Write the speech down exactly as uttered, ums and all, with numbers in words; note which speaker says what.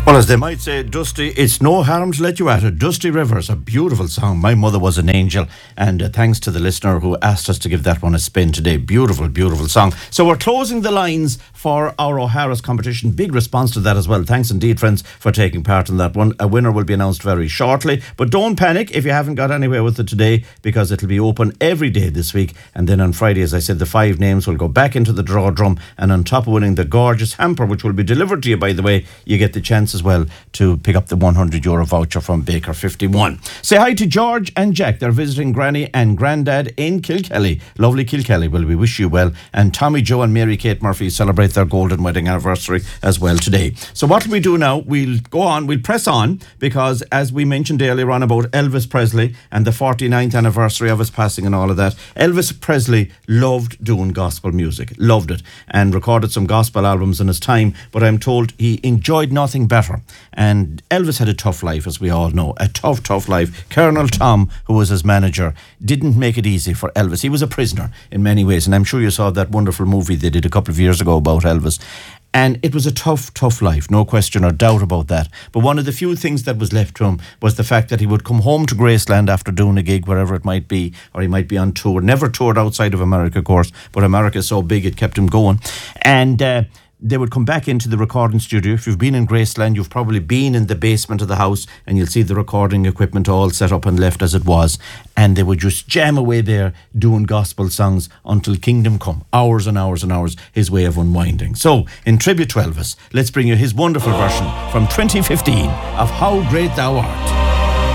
Speaker 1: Well, as they might say, Dusty, it's no harm to let you at it. Dusty Rivers, a beautiful song. My Mother Was an Angel. And uh, thanks to the listener who asked us to give that one a spin today. Beautiful, beautiful song. So we're closing the lines for our O'Hara's competition. Big response to that as well. Thanks indeed, friends, for taking part in that one. A winner will be announced very shortly. But don't panic if you haven't got anywhere with it today, because it'll be open every day this week. And then on Friday, as I said, the five names will go back into the draw drum. And on top of winning the gorgeous hamper, which will be delivered to you, by the way, you get the chance as well to pick up the one hundred euro voucher from Baker fifty-one. Say hi to George and Jack. They're visiting Granny and Grandad in Kilkelly. Lovely Kilkelly. Well, we wish you well. And Tommy, Joe and Mary Kate Murphy celebrate their golden wedding anniversary as well today. So what will we do now? We'll go on, we'll press on, because as we mentioned earlier on about Elvis Presley and the forty-ninth anniversary of his passing and all of that, Elvis Presley loved doing gospel music, loved it, and recorded some gospel albums in his time, but I'm told he enjoyed nothing better. And Elvis had a tough life, as we all know, a tough, tough life. Colonel Tom, who was his manager, didn't make it easy for Elvis. He was a prisoner in many ways, and I'm sure you saw that wonderful movie they did a couple of years ago about Elvis. And it was a tough, tough life, no question or doubt about that. But one of the few things that was left to him was the fact that he would come home to Graceland after doing a gig, wherever it might be, or he might be on tour. Never toured outside of America, of course, but America is so big it kept him going. And uh, they would come back into the recording studio. If you've been in Graceland, you've probably been in the basement of the house, and you'll see the recording equipment all set up and left as it was. And they would just jam away there doing gospel songs until Kingdom Come. Hours and hours and hours, his way of unwinding. So, in tribute to Elvis, let's bring you his wonderful version from twenty fifteen of How Great Thou Art.